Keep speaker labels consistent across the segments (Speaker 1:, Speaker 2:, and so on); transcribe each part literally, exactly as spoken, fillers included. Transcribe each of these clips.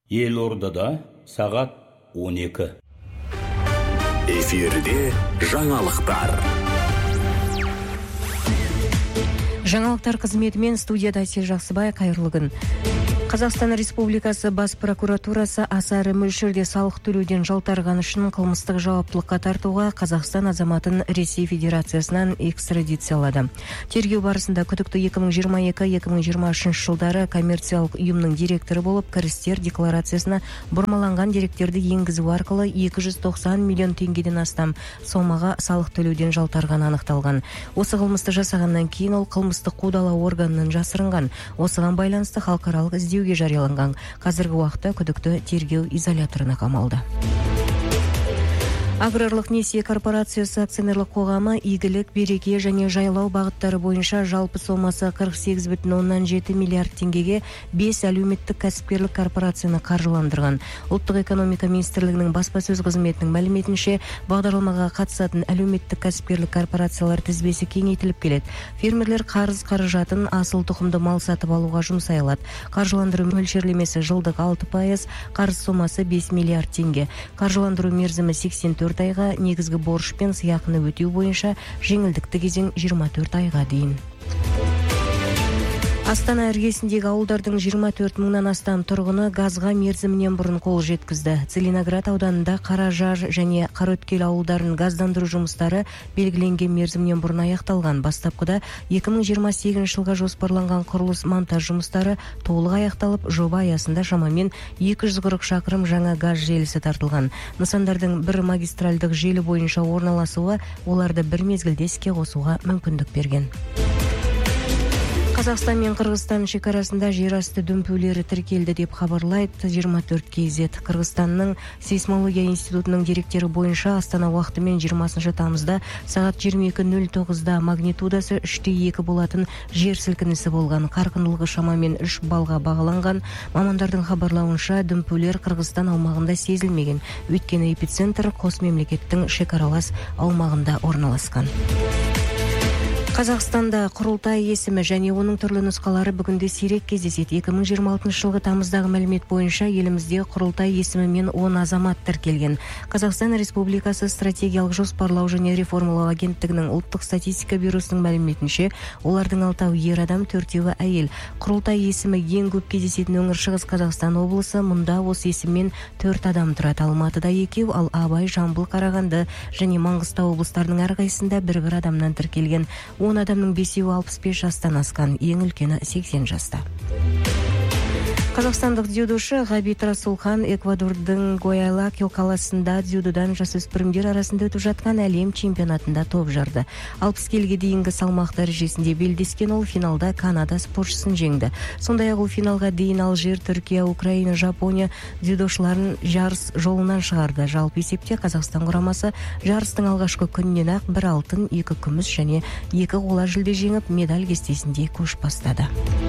Speaker 1: Елордада сағат он екі.
Speaker 2: Эфирде жаңалықтар.
Speaker 3: Жаңалықтар қызметімен студияда Әсел Жақсыбай, қайырлы күн. Қазақстан Республикасы бас прокуратурасы аса ірі мөлшерде салық төлеуден жалтарғаны үшін қылмыстық жауаптылыққа тартуға Қазақстан азаматын Ресей Федерациясынан экстрадициялады. Тергеу барысында күдікті екі мың жиырма екі - екі мың жиырма үшінші жылдары коммерциялық ұйымның директоры болып, кірістер декларациясына бұрмаланған деректерді енгізу арқылы екі жүз тоқсан миллион теңгеден астам сомаға салық төлеуден жалтарғаны анықталған. Осы қылмысты жасағаннан кейін ол қылмыстық қудалау органынан жасырынған. Осыған байланысты халықаралық іздеу жарияланған. Қазіргі уақытта күдікті тергеу изоляторына қамалды. Аграрлық несие корпорациясы акционерлік қоғамы игілік, береке және жайлау бағыттары бойынша жалпы сомасы қырық сегіз бүтін оннан жеті миллиард теңгеге бес әлеуметтік кәсіпкерлік корпорацияны қаржыландырған. Ұлттық экономика министрлігінің баспасөз қызметінің мәліметінше, бағдарламаға қатысатын әлеуметтік кәсіпкерлік корпорациялар тізбесі кеңейтіліп келеді. Фермерлер қарыз қаражатын асыл тұқымды мал сатып алуға жұмсай алады. Қаржыландыру мөлшерлемесі жылдық алты пайыз, қарыз сомасы бес миллиард теңге. Қаржыландыру мерзімі сексен төрт айға, негізгі борыш пен сыйақыны өтеу бойынша жеңілдікті кезең жиырма төрт айға дейін. Астана іргесіндегі ауылдардың жиырма төрт мыңнан астам тұрғыны газға мерзімінен бұрын қол жеткізді. Целиноград ауданында Қаражар және Қараөткел ауылдарын газдандыру жұмыстары белгіленген мерзімінен бұрын аяқталған. Бастапқыда екі мың жиырма сегізінші жылға жоспарланған құрылыс монтаж жұмыстары толық аяқталып, жоба аясында шамамен екі жүз қырық шақырым жаңа газ желісі тартылған. Нысандардың бір магистральдық желі бойынша орналасуы оларды бір мезгілде іске қосуға мүмкіндік берген. Қазақстан мен Қырғызстан шекарасында жерасты дүмпулері тіркелді деп хабарлайды жиырма төрт кей зет. Қырғызстанның сейсмология институтының деректері бойынша Астана уақытымен жиырмасыншы тамызда сағат жиырма екі нөл тоғызда магнитудасы үш те екі болатын жер сілкінісі болған. Қарқындылығы шамамен үш балға бағаланған. Мамандардың хабарлауынша дүмпулер Қырғызстан аумағында сезілмеген. Өйткені эпицентр қос мемлекеттің шекаралас аумағында орналасқан. Қазақстанда құрылтай есімі және оның түрлі нұсқалары бүгінде сирек кездеседі. екі мың жиырма алтыншы жылғы тамыздағы мәлімет бойынша елімізде құрылтай есімімен он азамат тіркелген. Қазақстан Республикасы стратегиялық жоспарлау және реформалау агенттігінің ұлттық статистика бюросының мәліметінше, олардың алтауы ер адам, төртеуі әйел. Құрылтай есімі ең көп кездесетін өңір Шығыс Қазақстан облысы. Мұнда осы есіммен төрт адам тұрады. Алматыда екеу, ал Абай, Жамбыл, Қарағанды және Маңғыстау облыстарының әрқайсысында бір-бір адамнан тіркелген. он адамның бесеуі алпыс бес жастан асқан, ең үлкені сексен жаста. Қазақстандық дзюдошы Ғабит Расулхан Эквадордың Гуаялакил қаласында дзюдодан жасөспірімдер арасында өтіп жатқан әлем чемпионатында топ жарды. алпыс келіге дейінгі салмақ дәрежесінде белдескен ол финалда Канада спортшысын жеңді. Сондай-ақ ол финалға дейін Алжир, Түркия, Украина, Жапония дзюдошыларын жарыс жолынан шығарды. Жалпы есепте Қазақстан құрамасы жарыстың алғашқы күнінен ақ бір алтын, екі күміс және екі қола жүлде жеңіп, медаль кестесінде көш бастады.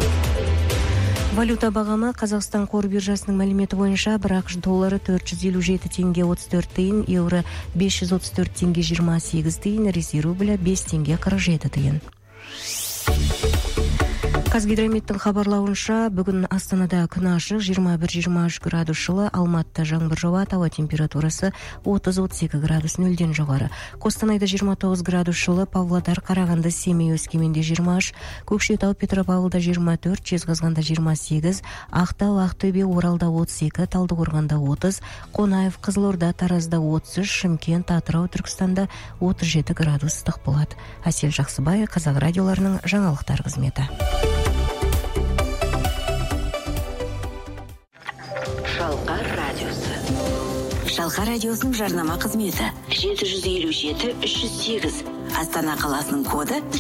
Speaker 3: Валюта бағамы Қазақстан қор биржасының мәліметі бойынша бір ақш доллары төрт жүз елу жеті теңге отыз төрт тиын, еуро бес жүз отыз төрт теңге жиырма сегіз тиын, Ресей рублі бес теңге қырық жеті тиын. Қазгидрометтің хабарлауынша, бүгін Астанада күн ашық, жиырма бір - жиырма үш градус жылы, Алматыда жаңбыр жауады, ауа температурасы отыз - отыз екі градус нөлден жоғары. Қостанайда жиырма тоғыз градус жылы, Павлодар, Қарағанды, Семей, Өскеменде жиырма үш, Көкшетау, Петропавлда жиырма төрт, Жезқазғанда жиырма сегіз, Ақтау, Ақтөбе, Оралда отыз екі, Талдықорғанда отыз, Қонаев, Қызылорда, Таразда отыз үш, Шымкент, Атырау, Түркістанда отыз жеті градус ыстық болады. Әсел Жақсыбай, Қазақ радиоларының жаңалықтар қызметі.
Speaker 4: Шалқар радиосы. Шалқар радиосының жарнама қызметі жеті жүз елу жеті үш жүз сегіз. Астана қаласының коды